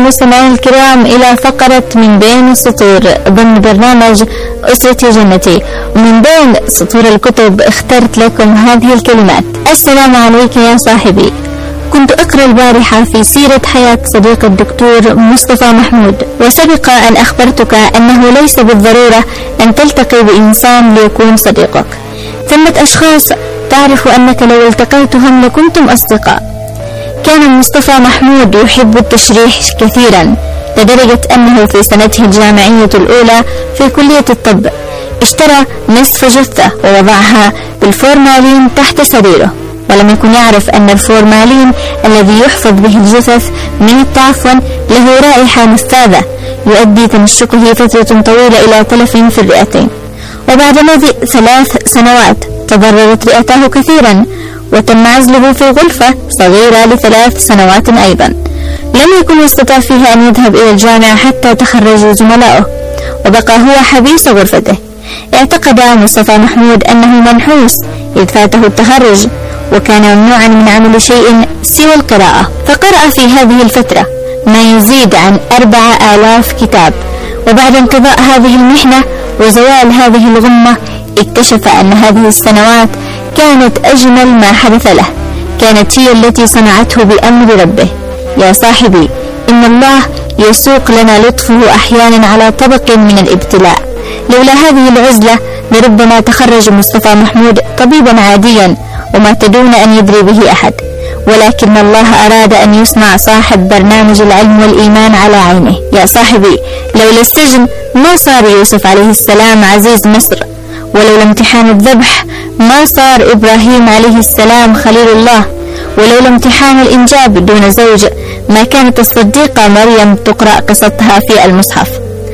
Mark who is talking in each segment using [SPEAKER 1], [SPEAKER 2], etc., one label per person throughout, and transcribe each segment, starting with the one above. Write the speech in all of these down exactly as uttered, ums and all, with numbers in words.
[SPEAKER 1] المستمعين الكرام إلى فقرة من بين السطور ضمن برنامج أسرتي جنتي. ومن بين سطور الكتب اخترت لكم هذه الكلمات: السلام عليك يا صاحبي، كنت أقرأ البارحة في سيرة حياة صديق الدكتور مصطفى محمود، وسبق أن أخبرتك أنه ليس بالضرورة أن تلتقي بإنسان ليكون صديقك. ثمة أشخاص تعرف أنك لو التقيتهم لكنتم أصدقاء. كان مصطفى محمود يحب التشريح كثيرا لدرجة أنه في سنته الجامعية الأولى في كلية الطب اشترى نصف جثة ووضعها بالفورمالين تحت سريره، ولم يكن يعرف أن الفورمالين الذي يحفظ به الجثث من التعفن له رائحة نفاذة يؤدي تمشكه فترة طويلة إلى تلف في الرئتين. وبعد مضي ثلاث سنوات تضررت رئته كثيرا، وتم عزله في غرفة صغيرة لثلاث سنوات أيضا. لم يكن يستطيع فيها أن يذهب إلى الجامعة حتى تخرج زملائه، وبقى هو حبيس غرفته. اعتقد مصطفى محمود أنه منحوس إذ فاته التخرج، وكان ممنوعا من عمل شيء سوى القراءة، فقرأ في هذه الفترة ما يزيد عن أربع آلاف كتاب. وبعد انقضاء هذه المحنة وزوال هذه الغمة اكتشف أن هذه السنوات كانت أجمل ما حدث له، كانت هي التي صنعته بأمر ربه. يا صاحبي، إن الله يسوق لنا لطفه أحيانا على طبق من الابتلاء. لولا هذه العزلة لربما تخرج مصطفى محمود طبيبا عاديا وما تدون أن يدري به أحد، ولكن الله أراد أن يصنع صاحب برنامج العلم والإيمان على عينه. يا صاحبي، لولا السجن ما صار يوسف عليه السلام عزيز مصر، ولولا امتحان الذبح ما صار إبراهيم عليه السلام خليل الله، ولولا امتحان الإنجاب دون زوج ما كانت الصديقة مريم تقرأ قصتها في المصحف.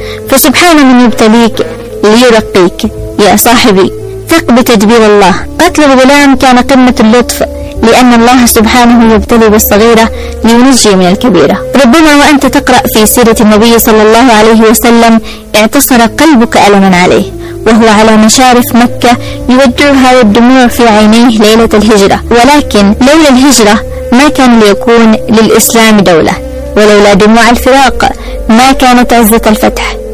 [SPEAKER 1] فسبحان من يبتليك ليرقيك. يا صاحبي، ثق بتدبير الله. قتل الغلام كان قمة اللطف، لأن الله سبحانه يبتلي بالصغيرة لينجي من الكبيرة. ربما وأنت تقرأ في سيرة النبي صلى الله عليه وسلم اعتصر قلبك ألما عليه وهو على مشارف مكة يودعها والدموع في عينيه ليلة الهجرة. ولكن لولا الهجرة ما كان ليكون للإسلام دولة، ولولا دموع الفراق ما كانت عزة الفتح.